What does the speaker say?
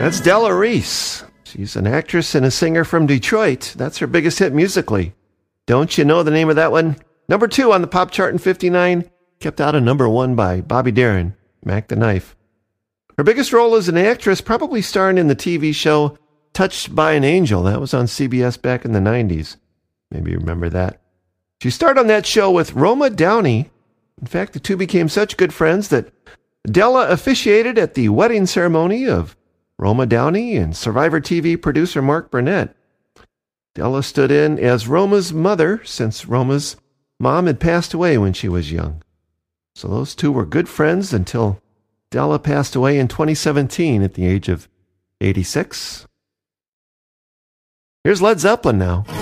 That's Della Reese. She's an actress and a singer from Detroit. That's her biggest hit musically. Don't you know the name of that one? Number 2 on the pop chart in 59, kept out of number 1 by Bobby Darin, Mac the Knife. Her biggest role as an actress, probably starring in the TV show Touched by an Angel. That was on CBS back in the 90s. Maybe you remember that. She starred on that show with Roma Downey. In fact, the two became such good friends that Della officiated at the wedding ceremony of Roma Downey and Survivor TV producer Mark Burnett. Della stood in as Roma's mother since Roma's mom had passed away when she was young. So those two were good friends until Della passed away in 2017 at the age of 86. Here's Led Zeppelin now.